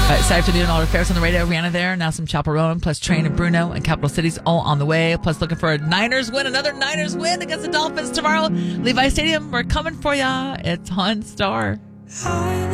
This afternoon, all affairs on the radio. Rihanna there. Now some Chaperone, plus Train and Bruno and Capital Cities all on the way. Plus looking for a Niners win, another Niners win against the Dolphins tomorrow. Levi Stadium, we're coming for ya. It's on Star.